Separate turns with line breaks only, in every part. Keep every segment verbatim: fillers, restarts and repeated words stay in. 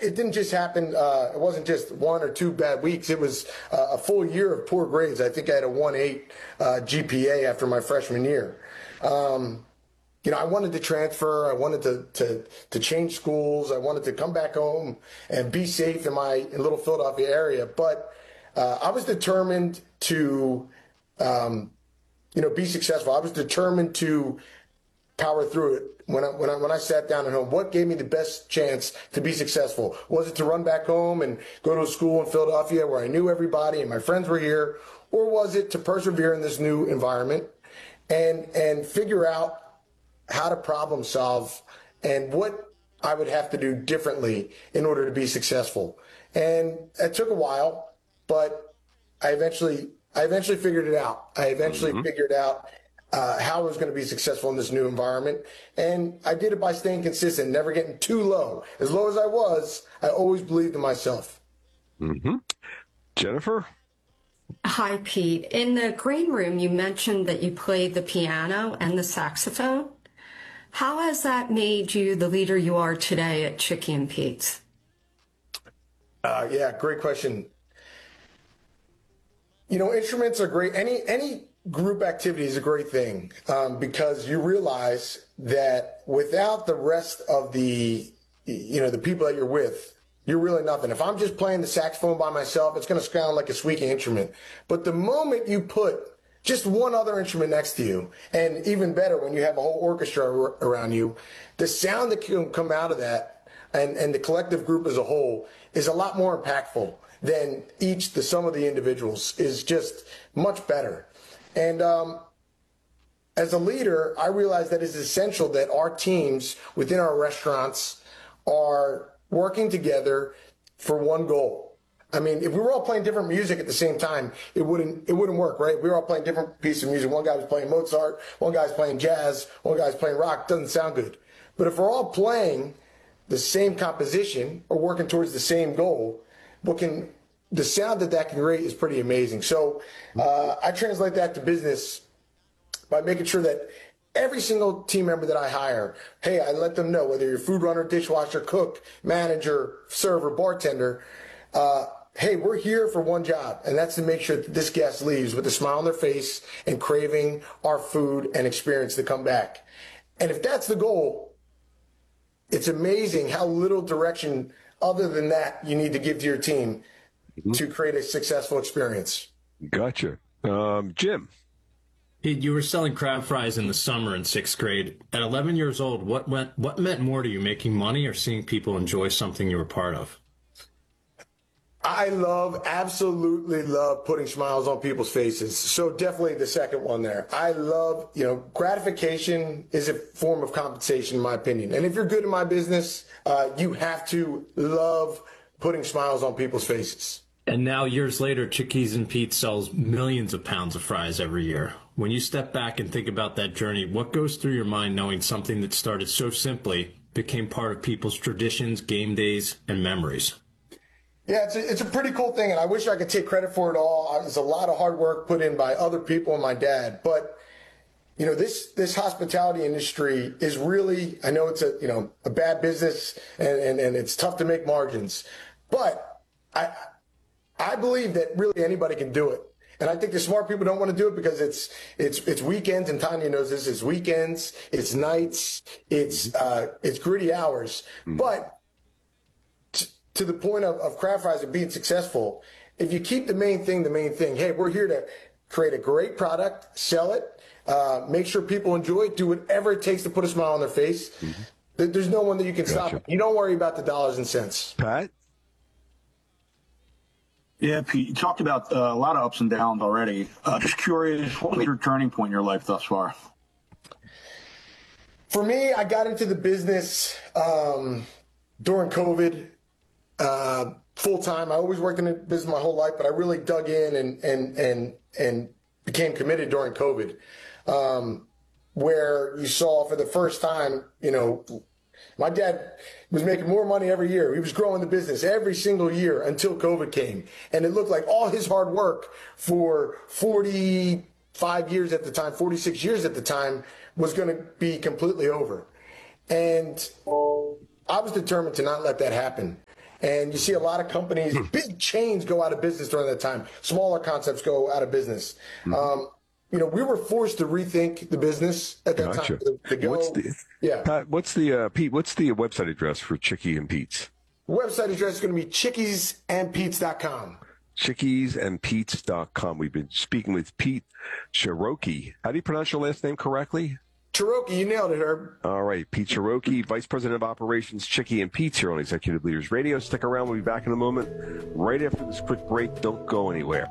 it didn't just happen. Uh, it wasn't just one or two bad weeks. It was uh, a full year of poor grades. I think I had a one point eight uh, G P A after my freshman year. Um, you know, I wanted to transfer. I wanted to, to, to change schools. I wanted to come back home and be safe in my in little Philadelphia area. But uh, I was determined to, um, you know, be successful. I was determined to power through it. When I, when I, when I sat down at home, what gave me the best chance to be successful? Was it to run back home and go to a school in Philadelphia where I knew everybody and my friends were here? Or was it to persevere in this new environment and, and figure out how to problem solve and what I would have to do differently in order to be successful? And it took a while, but I eventually, I eventually figured it out. I eventually mm-hmm. figured out Uh, how I was going to be successful in this new environment. And I did it by staying consistent, never getting too low. As low as I was, I always believed in myself.
Mm-hmm. Jennifer?
Hi, Pete. In the green room, you mentioned that you played the piano and the saxophone. How has that made you the leader you are today at Chicky and Pete's?
Uh, yeah, great question. You know, instruments are great. Any, any, Group activity is a great thing um, because you realize that without the rest of the, you know, the people that you're with, you're really nothing. If I'm just playing the saxophone by myself, it's going to sound like a squeaky instrument. But the moment you put just one other instrument next to you, and even better when you have a whole orchestra around you, the sound that can come out of that and, and the collective group as a whole is a lot more impactful than each, the sum of the individuals is just much better. And um, as a leader, I realize that it's essential that our teams within our restaurants are working together for one goal. I mean, if we were all playing different music at the same time, it wouldn't it wouldn't work, right? We were all playing different pieces of music. One guy was playing Mozart, one guy's playing jazz, one guy's playing rock. It doesn't sound good. But if we're all playing the same composition or working towards the same goal, what can the sound that that can create is pretty amazing. So uh, I translate that to business by making sure that every single team member that I hire, hey, I let them know, whether you're food runner, dishwasher, cook, manager, server, bartender, uh, hey, we're here for one job, and that's to make sure that this guest leaves with a smile on their face and craving our food and experience to come back. And if that's the goal, it's amazing how little direction other than that you need to give to your team to create a successful experience.
Gotcha. Um, Jim.
You were selling crab fries in the summer in sixth grade. At eleven years old, what went, what meant more to you, making money or seeing people enjoy something you were part of?
I love, absolutely love putting smiles on people's faces. So definitely the second one there. I love, you know, gratification is a form of compensation in my opinion. And if you're good in my business, uh, you have to love putting smiles on people's faces.
And now, years later, Chickies and Pete's sells millions of pounds of fries every year. When you step back and think about that journey, what goes through your mind knowing something that started so simply became part of people's traditions, game days, and memories?
Yeah, it's a, it's a pretty cool thing, and I wish I could take credit for it all. There's a lot of hard work put in by other people and my dad. But, you know, this this hospitality industry is really, I know it's a, you know, a bad business, and, and, and it's tough to make margins. But I I believe that really anybody can do it. And I think the smart people don't want to do it because it's it's it's weekends, and Tanya knows this. It's weekends, it's nights, it's uh, it's gritty hours. Mm. But t- to the point of, of craft fries and being successful, if you keep the main thing the main thing, hey, we're here to create a great product, sell it, uh, make sure people enjoy it, do whatever it takes to put a smile on their face. Mm-hmm. There's no one that you can gotcha. stop. You don't worry about the dollars and cents.
Pat?
Yeah, Pete, you talked about uh, a lot of ups and downs already. Uh, just curious, what was your turning point in your life thus far?
For me, I got into the business um, during COVID, uh, full time. I always worked in the business my whole life, but I really dug in and and and and became committed during COVID, um, where you saw for the first time, you know, my dad was making more money every year. He was growing the business every single year until COVID came. And it looked like all his hard work for forty-five years at the time, forty-six years at the time, was going to be completely over. And I was determined to not let that happen. And you see a lot of companies, big chains go out of business during that time. Smaller concepts go out of business. Mm-hmm. Um, you know, we were forced to rethink the business at that
Gotcha.
time. To, to go,
what's the,
yeah.
Pat, what's the, uh, Pete, what's the website address for Chickie and Pete's?
Website address is going to be chickies and pete's dot com. chickies and pete's dot com. We've been speaking with Pete Cherokee. How do you pronounce your last name correctly? Cherokee, you nailed it, Herb.
All right, Pete Cherokee, Vice President of Operations, Chickie and Pete's here on Executive Leaders Radio. Stick around. We'll be back in a moment. Right after this quick break, don't go anywhere.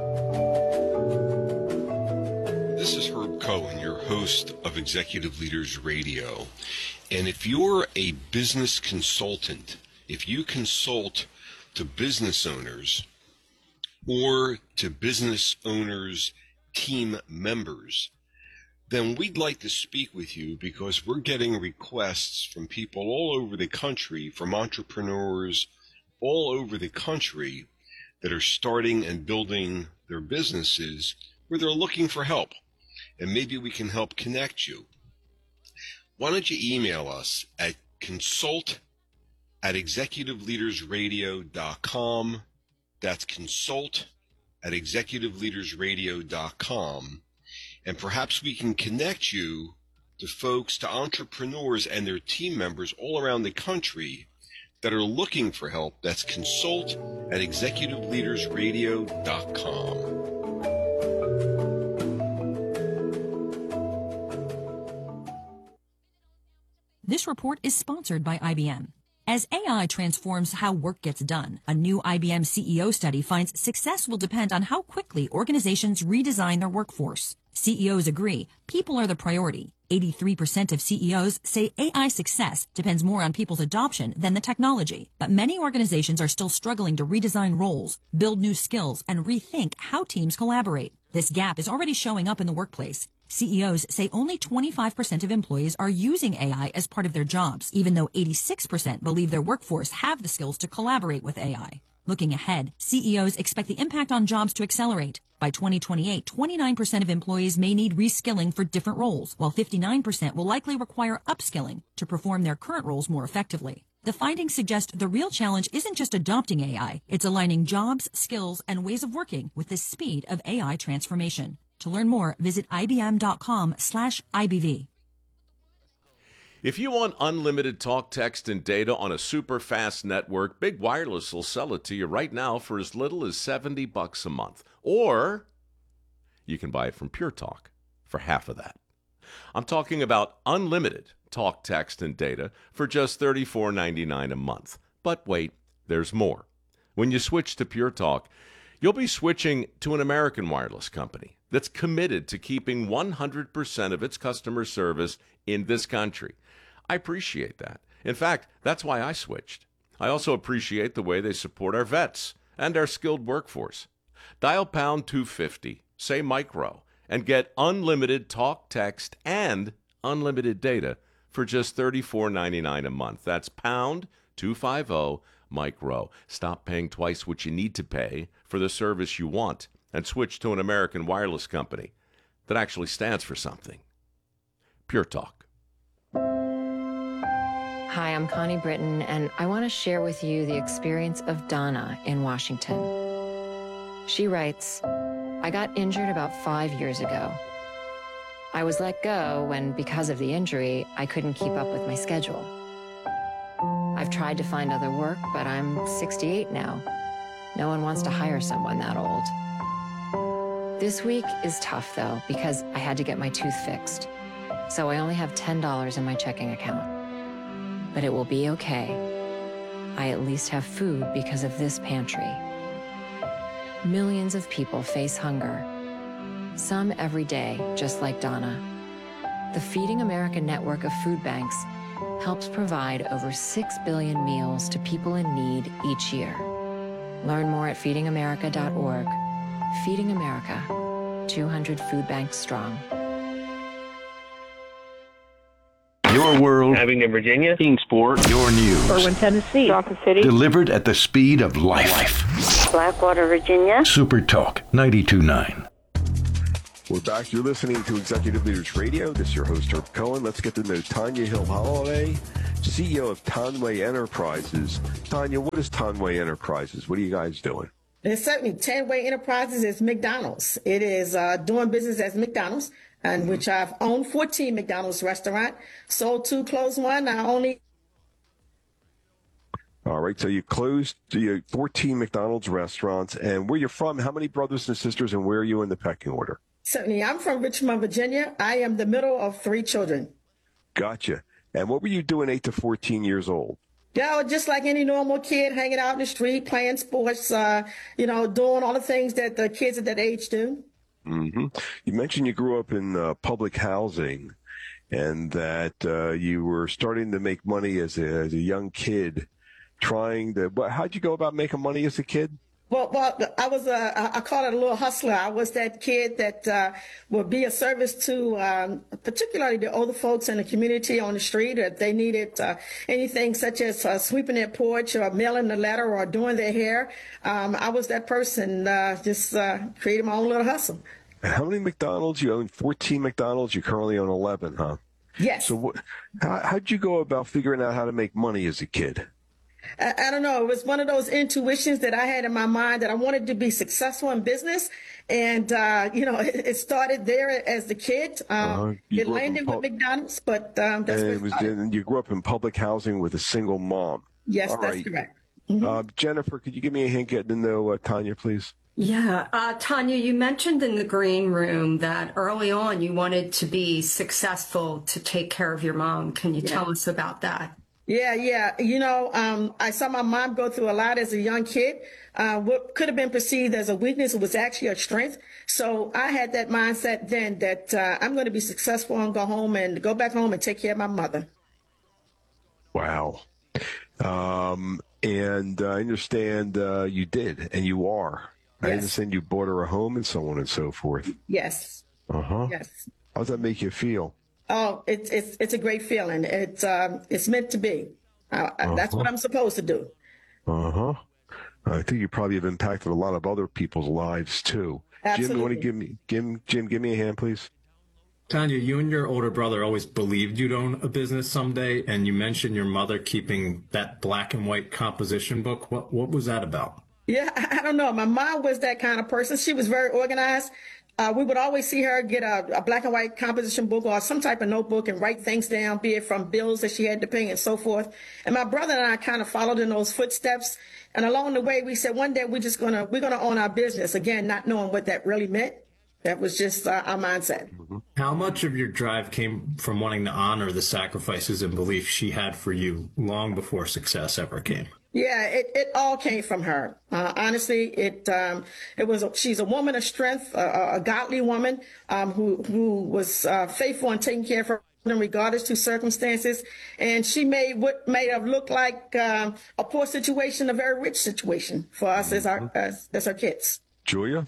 This is Herb Cohen, your host of Executive Leaders Radio. And if you're a business consultant, if you consult to business owners or to business owners' team members, then we'd like to speak with you because we're getting requests from people all over the country, from entrepreneurs all over the country that are starting and building their businesses where they're looking for help. And maybe we can help connect you. Why don't you email us at consult at executive leaders radio dot com. That's consult at executive leaders radio dot com. And perhaps we can connect you to folks, to entrepreneurs and their team members all around the country that are looking for help. That's consult at executive leaders radio dot com.
This report is sponsored by I B M. As A I transforms how work gets done, a new I B M C E O study finds success will depend on how quickly organizations redesign their workforce. C E Os agree people are the priority. eighty-three percent of C E Os say A I success depends more on people's adoption than the technology. But many organizations are still struggling to redesign roles, build new skills, and rethink how teams collaborate. This gap is already showing up in the workplace. C E Os say only twenty-five percent of employees are using A I as part of their jobs, even though eighty-six percent believe their workforce have the skills to collaborate with A I. Looking ahead, C E Os expect the impact on jobs to accelerate. By twenty twenty-eight, twenty-nine percent of employees may need reskilling for different roles, while fifty-nine percent will likely require upskilling to perform their current roles more effectively. The findings suggest the real challenge isn't just adopting A I, it's aligning jobs, skills, and ways of working with the speed of A I transformation. To learn more, visit ibm.com slash IBV.
If you want unlimited talk, text, and data on a super fast network, Big Wireless will sell it to you right now for as little as seventy bucks a month. Or you can buy it from Pure Talk for half of that. I'm talking about unlimited talk, text, and data for just thirty-four ninety-nine a month. But wait, there's more. When you switch to Pure Talk, you'll be switching to an American wireless company that's committed to keeping one hundred percent of its customer service in this country. I appreciate that. In fact, that's why I switched. I also appreciate the way they support our vets and our skilled workforce. Dial pound two fifty, say micro, and get unlimited talk, text, and unlimited data for just thirty-four ninety-nine a month. That's pound two fifty, micro. Stop paying twice what you need to pay for the service you want and switch to an American wireless company that actually stands for something. Pure Talk.
Hi, I'm Connie Britton, and I want to share with you the experience of Donna in Washington. She writes, I got injured about five years ago. I was let go when, because of the injury, I couldn't keep up with my schedule. I've tried to find other work, but I'm sixty-eight now. No one wants to hire someone that old. This week is tough, though, because I had to get my tooth fixed. So I only have ten dollars in my checking account. But it will be okay. I at least have food because of this pantry. Millions of people face hunger. Some every day, just like Donna. The Feeding America network of food banks helps provide over six billion meals to people in need each year. Learn more at feeding america dot org. Feeding America, two hundred food banks strong.
Your world.
Abingdon, Virginia.
Kingsport. Your news.
Irwin, Tennessee. Dawson City.
Delivered at the speed of life.
Blackwater, Virginia.
Super Talk ninety-two point nine.
We're back. You're listening to Executive Leaders Radio. This is your host, Herb Cohen. Let's get to know Tanya Hill Holloway. C E O of Tonway Enterprises. Tanya, what is Tonway Enterprises? What are you guys doing?
It's certainly Tonway Enterprises is McDonald's. It is uh, doing business as McDonald's, and which I've owned fourteen McDonald's restaurant, sold two, closed one. I only.
All right, so you closed your fourteen McDonald's restaurants, and where you're from, how many brothers and sisters, and where are you in the pecking order?
Certainly, I'm from Richmond, Virginia. I am the middle of three children.
Gotcha. And what were you doing eight to fourteen years old?
Yeah, just like any normal kid, hanging out in the street, playing sports, uh, you know, doing all the things that the kids at that age do.
Mm-hmm. You mentioned you grew up in uh, public housing and that uh, you were starting to make money as a, as a young kid, trying to, but how'd you go about making money as a kid?
Well, well, I was a, I call it a little hustler. I was that kid that uh, would be a service to um, particularly the older folks in the community on the street. If they needed uh, anything such as uh, sweeping their porch or mailing a letter or doing their hair, um, I was that person, uh, just uh, creating my own little hustle.
And how many McDonald's? You own fourteen McDonald's. You currently own eleven, huh?
Yes.
So what, how, how'd you go about figuring out how to make money as a kid?
I, I don't know. It was one of those intuitions that I had in my mind that I wanted to be successful in business. And, uh, you know, it, it started there as the kid. Um,
uh-huh.
It landed with McDonald's, but um, that's
and
what
it was, and you grew up in public housing with a single mom.
Yes,
All
that's
right.
correct. Mm-hmm.
Uh, Jennifer, could you give me a hint getting to know uh, Tanya, please?
Yeah. Uh, Tanya, you mentioned in the green room that early on you wanted to be successful to take care of your mom. Can you
Yeah.
tell us about that?
Yeah, yeah. You know, um, I saw my mom go through a lot as a young kid. Uh, what could have been perceived as a weakness was actually a strength. So I had that mindset then that uh, I'm going to be successful and go home and go back home and take care of my mother.
Wow. Um, and uh, I understand uh, you did, and you are. I
Yes.
understand you bought her a home and so on and so forth.
Yes.
Uh-huh.
Yes.
How does that make you feel?
Oh, it's it's it's a great feeling. It's um, it's meant to be. Uh, uh That's what I'm supposed to do.
Uh-huh. I think you probably have impacted a lot of other people's lives, too. Jim, you want to
Absolutely.
give me, Jim, Jim, give me a hand, please?
Tanya, you and your older brother always believed you'd own a business someday, and you mentioned your mother keeping that black and white composition book. What what was that about?
Yeah, I I don't know. My mom was that kind of person. She was very organized. Uh, we would always see her get a, a black and white composition book or some type of notebook and write things down, be it from bills that she had to pay and so forth. And my brother and I kind of followed in those footsteps. And along the way, we said one day we're just gonna we're gonna own our business. Again, not knowing what that really meant. That was just uh, our mindset.
How much of your drive came from wanting to honor the sacrifices and belief she had for you long before success ever came?
Yeah, it, it all came from her. Uh, honestly, it um, it was a, she's a woman of strength, a, a godly woman um, who who was uh, faithful and taking care of her regardless to circumstances, and she made what may have looked like um, a poor situation a very rich situation for us as our as, as her kids.
Julia?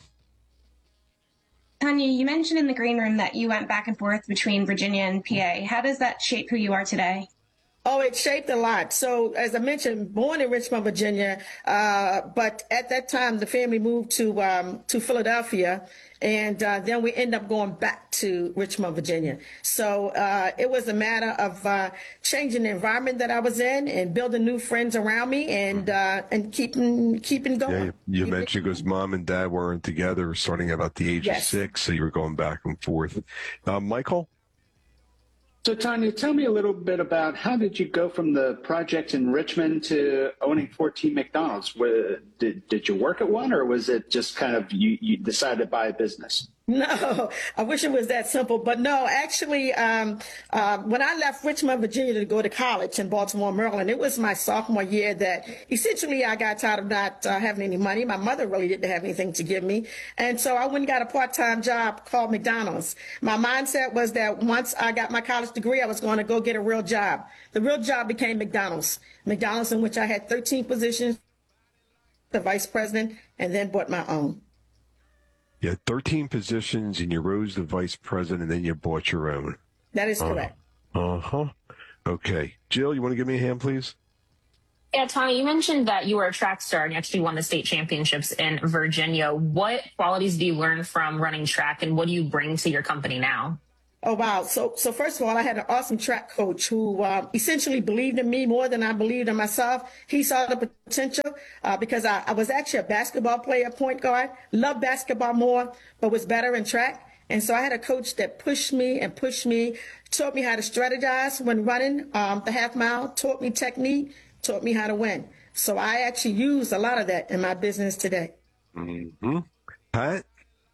Tanya, you mentioned in the green room that you went back and forth between Virginia and P A. How does that shape who you are today?
Oh, it shaped a lot. So, as I mentioned, born in Richmond, Virginia, uh, but at that time the family moved to um, to Philadelphia, and uh, then we ended up going back to Richmond, Virginia. So uh, it was a matter of uh, changing the environment that I was in and building new friends around me, and uh, and keeping keeping going.
Yeah, you, you mentioned because mom and dad weren't together starting about the age
Yes.
of six, so you were going back and forth. Uh, Michael?
So, Tanya, tell me a little bit about how did you go from the project in Richmond to owning fourteen McDonald's? Were, did, did you work at one, or was it just kind of you, you decided to buy a business?
No, I wish it was that simple. But no, actually, um, uh, when I left Richmond, Virginia to go to college in Baltimore, Maryland, it was my sophomore year that essentially I got tired of not uh, having any money. My mother really didn't have anything to give me. And so I went and got a part-time job called McDonald's. My mindset was that once I got my college degree, I was going to go get a real job. The real job became McDonald's. McDonald's, in which I had thirteen positions, the vice president, and then bought my own.
You had thirteen positions and you rose to vice president and then you bought your own.
That is correct.
Uh huh. Okay. Jill, you want to give me a hand, please?
Yeah, Tanya, you mentioned that you were a track star and you actually won the state championships in Virginia. What qualities do you learn from running track and what do you bring to your company now?
Oh, wow. So, so first of all, I had an awesome track coach who uh, essentially believed in me more than I believed in myself. He saw the potential uh, because I, I was actually a basketball player, point guard, loved basketball more, but was better in track. And so I had a coach that pushed me and pushed me, taught me how to strategize when running um, the half mile, taught me technique, taught me how to win. So I actually use a lot of that in my business today.
Mm-hmm. Pat?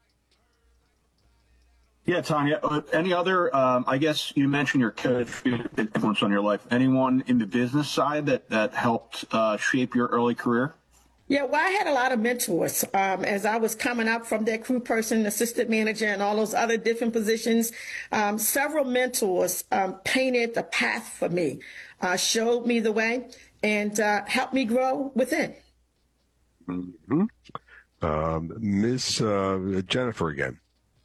Yeah, Tanya, uh, any other, um, I guess you mentioned your coach influence on your life. Anyone in the business side that, that helped uh, shape your early career?
Yeah, well, I had a lot of mentors um, as I was coming up from that crew person, assistant manager, and all those other different positions. Um, several mentors um, painted the path for me, uh, showed me the way, and uh, helped me grow within.
Mm-hmm. Um, Miss uh, Jennifer again.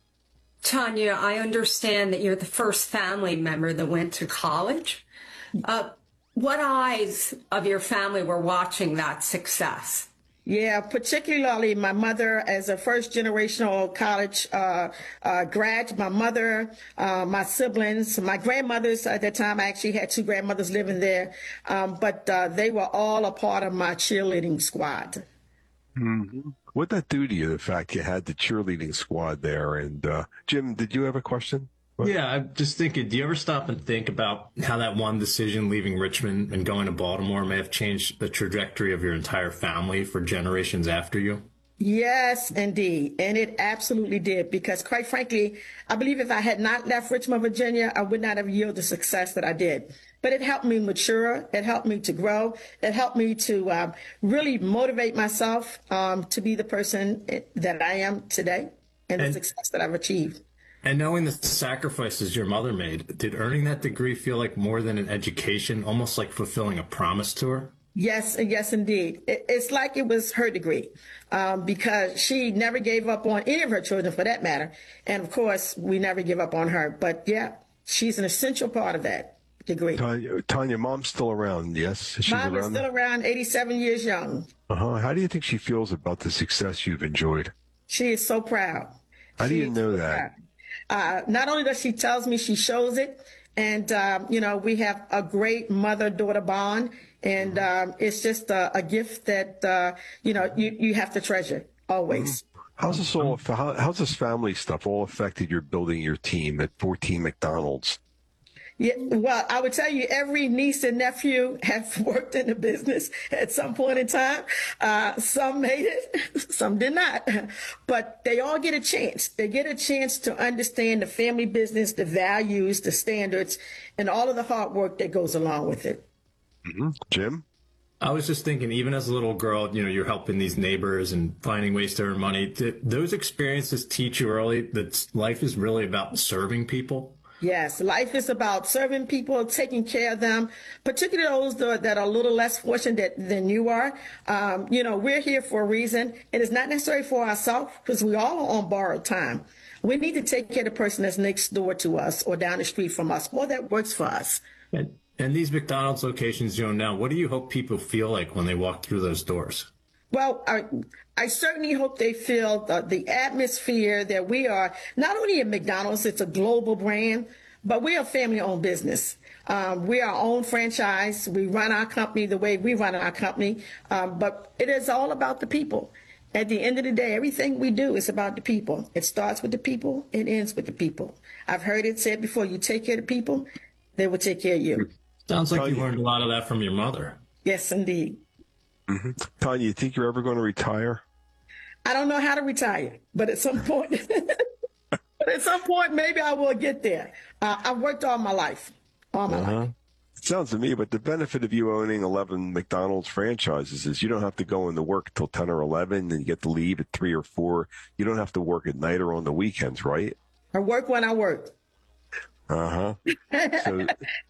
Tanya, I understand that you're the first family member that went to college. Uh, what eyes of your family were watching that success?
Yeah, particularly my mother as a first generational college uh, uh, grad, my mother, uh, my siblings, my grandmothers at that time. I actually had two grandmothers living there, um, but uh, they were all a part of my cheerleading squad.
Mm-hmm. What'd that do to you, the fact you had the cheerleading squad there? And uh, Jim, did you have a question? What?
Yeah, I'm just thinking, do you ever stop and think about how that one decision leaving Richmond and going to Baltimore may have changed the trajectory of your entire family for generations after you?
Yes, indeed. And it absolutely did, because quite frankly, I believe if I had not left Richmond, Virginia, I would not have yielded the success that I did. But it helped me mature. It helped me to grow. It helped me to um, really motivate myself um, to be the person that I am today and, and the success that I've achieved.
And knowing the sacrifices your mother made, did earning that degree feel like more than an education, almost like fulfilling a promise to her?
Yes, yes, indeed. It, it's like it was her degree um, because she never gave up on any of her children for that matter. And of course, we never give up on her. But yeah, she's an essential part of that degree.
Tanya, Tanya, mom's still around, yes? Is she
Mom is
around
still around, eighty-seven years young.
Uh-huh. How do you think she feels about the success you've enjoyed?
She is so proud.
How do
She
you
is
know
so
that?
proud. Uh, not only does she tells me, she shows it. And, um, you know, we have a great mother-daughter bond. And um, it's just a, a gift that, uh, you know, you, you have to treasure always.
How's this all, how, how's this family stuff all affected your building your team at fourteen McDonald's?
Yeah, well, I would tell you every niece and nephew have worked in the business at some point in time. Uh, some made it, some did not. But they all get a chance. They get a chance to understand the family business, the values, the standards, and all of the hard work that goes along with it.
Mm-hmm. Jim?
I was just thinking, even as a little girl, you know, you're helping these neighbors and finding ways to earn money. Did those experiences teach you early that life is really about serving people?
Yes, life is about serving people, taking care of them, particularly those that are a little less fortunate than you are. Um, you know, we're here for a reason. It is not necessarily for ourselves because we all are on borrowed time. We need to take care of the person that's next door to us or down the street from us or that works for us.
And, and these McDonald's locations you own now, what do you hope people feel like when they walk through those doors?
Well, I, I certainly hope they feel the, the atmosphere that we are, not only at McDonald's, it's a global brand, but we are a family-owned business. Um, we are our own franchise. We run our company the way we run our company, um, but it is all about the people. At the end of the day, everything we do is about the people. It starts with the people, it ends with the people. I've heard it said before, you take care of the people, they will take care of you.
Sounds like you learned a lot of that from your mother.
Yes, indeed.
Mm-hmm. Tanya, you think you're ever going to retire?
I don't know how to retire, but at some point, but at some point, maybe I will get there. Uh, I've worked all my life, all my
uh-huh.
life.
It sounds to me, but the benefit of you owning eleven McDonald's franchises is you don't have to go into work till ten or eleven, and you get to leave at three or four. You don't have to work at night or on the weekends, right?
I work when I work.
Uh-huh. So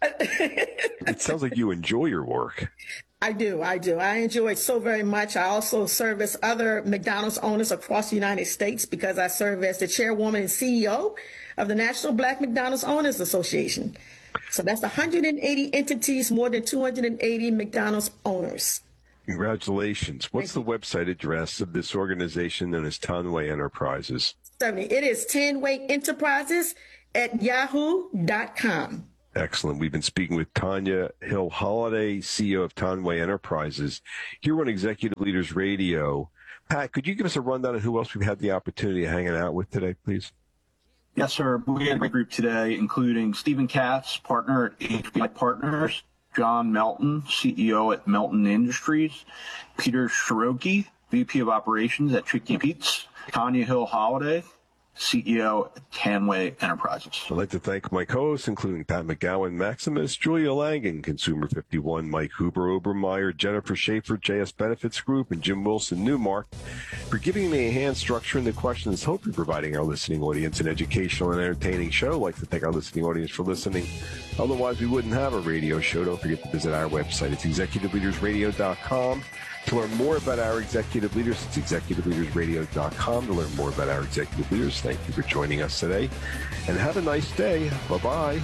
it sounds like you enjoy your work.
I do. I do. I enjoy it so very much. I also service other McDonald's owners across the United States because I serve as the chairwoman and C E O of the National Black McDonald's Owners Association. So that's one hundred eighty entities, more than two hundred eighty McDonald's owners.
Congratulations. What's the website address of this organization known as Tanway Enterprises?
Certainly. It is Tanway Enterprises, at yahoo dot com.
Excellent. We've been speaking with Tanya Hill Holliday, C E O of Conway Enterprises, here on Executive Leaders Radio. Pat, could you give us a rundown of who else we've had the opportunity of hanging out with today, please?
Yes, sir. We had a group today, including Stephen Katz, partner at H B I Partners, John Melton, C E O at Melton Industries, Peter Shiroki, V P of Operations at Chicky Pete's, Tanya Hill Holliday, C E O at Conway Enterprises.
I'd like to thank my co-hosts, including Pat McGowan, Maximus, Julia Langen, Consumer fifty-one, Mike Huber, Obermeyer, Jennifer Schaefer, J S Benefits Group, and Jim Wilson, Newmark, for giving me a hand structuring the questions, hopefully providing our listening audience an educational and entertaining show. I'd like to thank our listening audience for listening. Otherwise, we wouldn't have a radio show. Don't forget to visit our website. It's executive leaders radio dot com. To learn more about our executive leaders, it's executive leaders radio dot com. To learn more about our executive leaders, thank you for joining us today. And have a nice day. Bye-bye.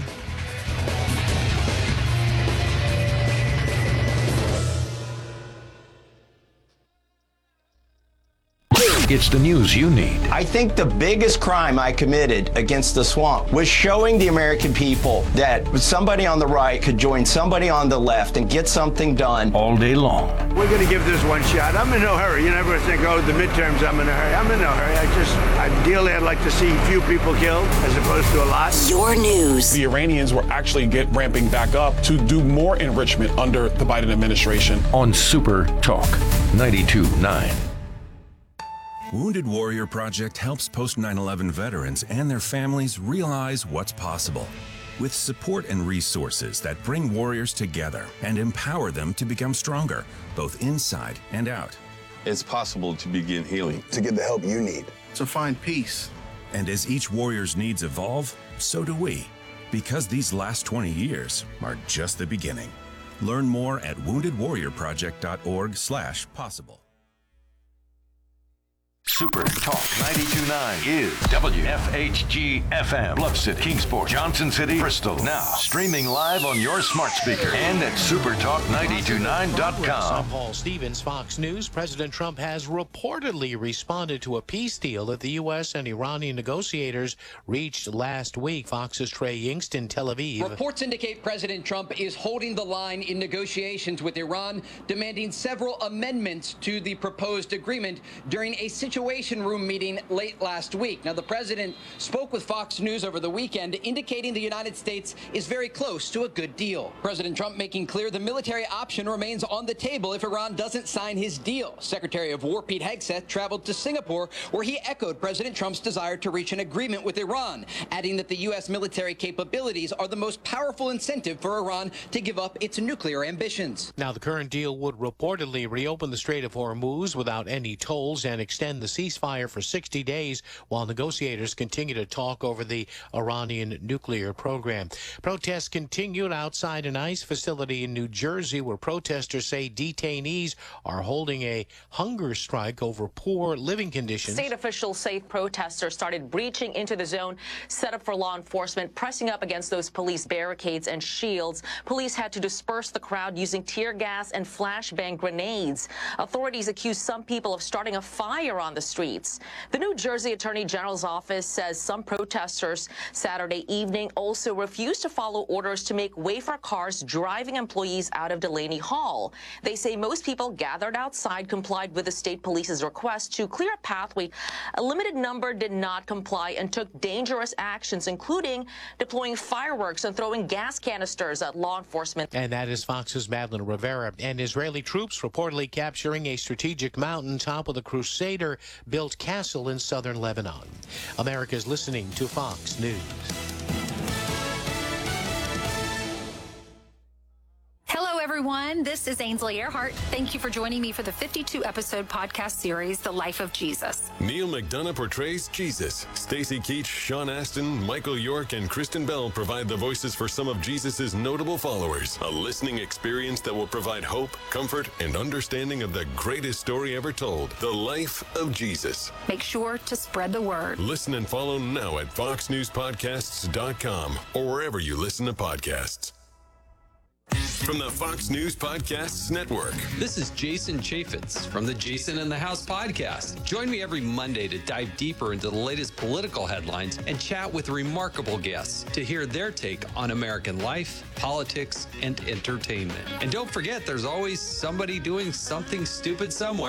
It's the news you need.
I think the biggest crime I committed against the swamp was showing the American people that somebody on the right could join somebody on the left and get something done.
All day long.
We're going to give this one shot. I'm in no hurry. You never think, oh, the midterms, I'm in a hurry. I'm in no hurry. I just, ideally, I'd like to see few people killed as opposed to a lot.
Your news.
The Iranians were actually get ramping back up to do more enrichment under the Biden administration.
On Super Talk ninety-two point nine.
Wounded Warrior Project helps post nine eleven veterans and their families realize what's possible. With support and resources that bring warriors together and empower them to become stronger, both inside and out.
It's possible to begin healing.
To get the help you need.
To find peace. And as each warrior's needs evolve, so do we. Because these last twenty years are just the beginning. Learn more at wounded warrior project dot org slash possible.
Super Talk ninety-two point nine is W F H G F M, Bluff City, Kingsport, Johnson City, Bristol. Now streaming live on your smart speaker and at super talk nine two nine dot com.
I'm Paul Stevens, Fox News. President Trump has reportedly responded to a peace deal that the U S and Iranian negotiators reached last week. Fox's Trey Yingst in Tel Aviv.
Reports indicate President Trump is holding the line in negotiations with Iran, demanding several amendments to the proposed agreement during a situation room meeting late last week. Now, the president spoke with Fox News over the weekend, indicating the United States is very close to a good deal. President Trump making clear the military option remains on the table if Iran doesn't sign his deal. Secretary of War Pete Hegseth traveled to Singapore, where he echoed President Trump's desire to reach an agreement with Iran, adding that the U S military capabilities are the most powerful incentive for Iran to give up its nuclear ambitions.
Now, the current deal would reportedly reopen the Strait of Hormuz without any tolls and extend the ceasefire for sixty days while negotiators continue to talk over the Iranian nuclear program. Protests continued outside an ICE facility in New Jersey, where protesters say detainees are holding a hunger strike over poor living conditions.
State officials say protesters started breaching into the zone set up for law enforcement, pressing up against those police barricades and shields. Police had to disperse the crowd using tear gas and flashbang grenades. Authorities accuse some people of starting a fire on the streets. The New Jersey Attorney General's office says some protesters Saturday evening also refused to follow orders to make way for cars driving employees out of Delaney Hall. They say most people gathered outside complied with the state police's request to clear a pathway. A limited number did not comply and took dangerous actions, including deploying fireworks and throwing gas canisters at law enforcement.
And that is Fox's Madeline Rivera. And Israeli troops reportedly capturing a strategic mountaintop with a Crusader-built castle in southern Lebanon. America's listening to Fox News.
Hello, everyone. This is Ainsley Earhart. Thank you for joining me for the fifty-two episode podcast series, The Life of Jesus.
Neil McDonough portrays Jesus. Stacy Keach, Sean Astin, Michael York, and Kristen Bell provide the voices for some of Jesus's notable followers. A listening experience that will provide hope, comfort, and understanding of the greatest story ever told, the life of Jesus.
Make sure to spread the word.
Listen and follow now at fox news podcasts dot com or wherever you listen to podcasts. from the Fox News Podcasts Network.
This is Jason Chaffetz from the Jason in the House podcast. Join me every Monday to dive deeper into the latest political headlines and chat with remarkable guests to hear their take on American life, politics, and entertainment. And don't forget, there's always somebody doing something stupid somewhere.